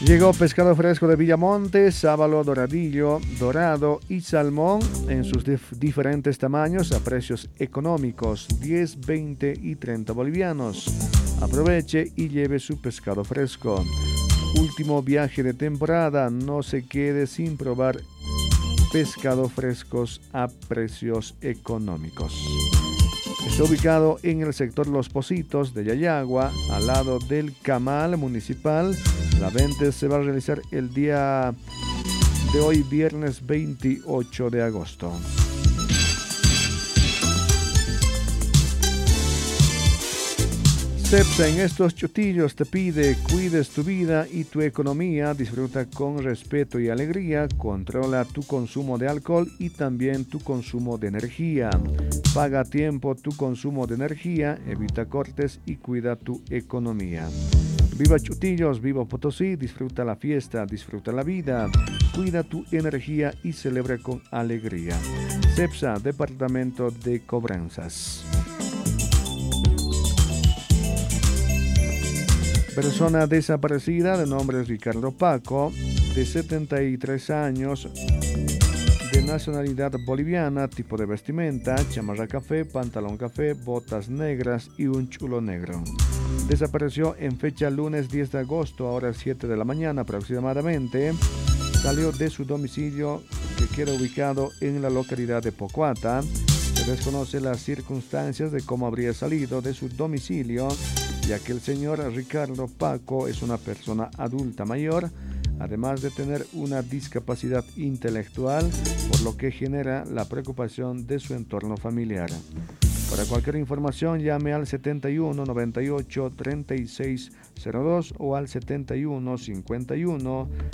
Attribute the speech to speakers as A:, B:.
A: Llegó pescado fresco de Villamonte, sábalo, doradillo, dorado y salmón en sus diferentes tamaños a precios económicos, 10, 20 y 30 bolivianos. Aproveche y lleve su pescado fresco. Último viaje de temporada, no se quede sin probar pescado frescos a precios económicos. Está ubicado en el sector Los Pocitos de Yayagua, al lado del Camal Municipal. La venta se va a realizar el día de hoy, viernes 28 de agosto. Cepsa en estos chutillos te pide: cuides tu vida y tu economía, disfruta con respeto y alegría, controla tu consumo de alcohol y también tu consumo de energía. Paga a tiempo tu consumo de energía, evita cortes y cuida tu economía. Viva Chutillos, viva Potosí, disfruta la fiesta, disfruta la vida, cuida tu energía y celebra con alegría. Cepsa, Departamento de Cobranzas. Persona desaparecida de nombre Ricardo Paco, de 73 años, de nacionalidad boliviana, tipo de vestimenta, chamarra café, pantalón café, botas negras y un chulo negro. Desapareció en fecha lunes 10 de agosto, a horas 7 de la mañana aproximadamente. Salió de su domicilio, que queda ubicado en la localidad de Pocuata. Se desconoce las circunstancias de cómo habría salido de su domicilio, ya que el señor Ricardo Paco es una persona adulta mayor, además de tener una discapacidad intelectual, por lo que genera la preocupación de su entorno familiar. Para cualquier información, llame al 71 98 36 02 o al 71 51